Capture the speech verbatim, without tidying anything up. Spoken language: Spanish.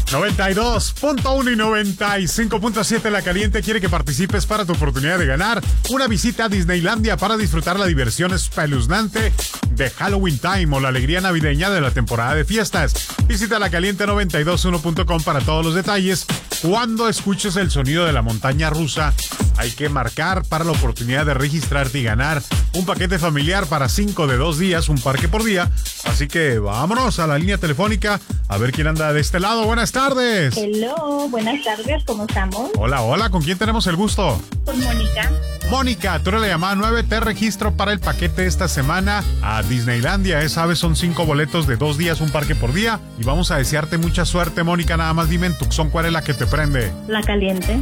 noventa y dos punto uno y noventa y cinco punto siete La Caliente quiere que participes para tu oportunidad de ganar una visita a Disneylandia para disfrutar la diversión espeluznante de Halloween Time o la alegría navideña de la temporada de fiestas. Visita la caliente noventa y dos punto uno punto com para todos los detalles. Cuando escuches el sonido de la montaña rusa, hay que marcar para la oportunidad de registrarte y ganar un paquete familiar para cinco de dos días, un parque por día. Así que vámonos a la línea telefónica a ver quién anda de este lado. Buenas tardes. Hello, buenas tardes, ¿cómo estamos? Hola, hola, ¿con quién tenemos el gusto? Con Mónica. Mónica, tú eres la llamada nueve, te registro para el paquete esta semana a Disneylandia. ¿eh? Sabes, son cinco boletos de dos días, un parque por día. Y vamos a desearte mucha suerte, Mónica. Nada más dime en Tucson cuál es la que te prende. La Caliente.